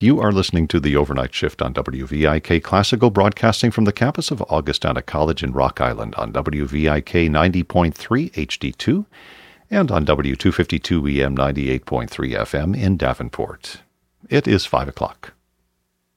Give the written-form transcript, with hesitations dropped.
You are listening to The Overnight Shift on WVIK Classical, broadcasting from the campus of Augustana College in Rock Island on WVIK 90.3 HD2 and on W252 EM 98.3 FM in Davenport. It is 5 o'clock.